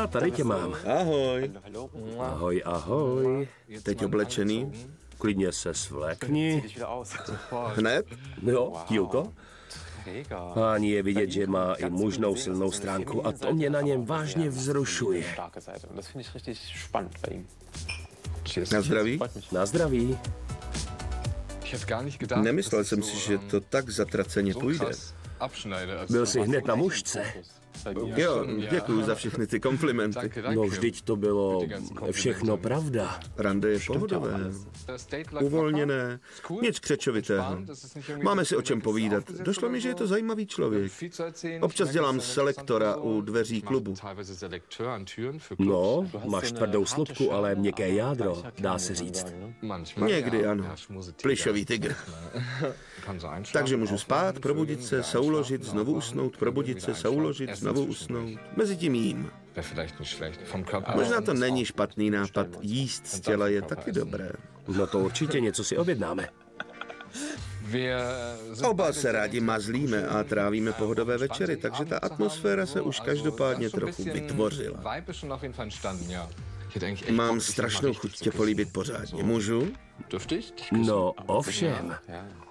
A tady tě mám. Ahoj. Ahoj, ahoj. Teď oblečený? Klidně se svlékni. Hned? Jo, Tílko. Páni je vidět, že má i mužnou silnou stránku a to mě na něm vážně vzrušuje. Na zdraví? Na zdraví. Nemyslel jsem si, že to tak zatraceně půjde. Byl jsi hned na mužce. Jo, děkuju za všechny ty komplimenty. No vždyť to bylo všechno pravda. Rande je pohodové, uvolněné, nic křečovitého. Máme si o čem povídat. Došlo mi, že je to zajímavý člověk. Občas dělám selektora u dveří klubu. No, máš tvrdou slupku, ale měkké jádro, dá se říct. Někdy ano. Plišový tygr. Takže můžu spát, probudit se, souložit, znovu usnout, probudit se, souložit, znovu usnout. Mezitím jím. Možná to není špatný nápad. Jíst z těla je taky dobré. No to určitě něco si objednáme. Oba se rádi mazlíme a trávíme pohodové večery, takže ta atmosféra se už každopádně trochu vytvořila. Mám strašnou chuť tě políbit pořádně. Můžu? No ovšem.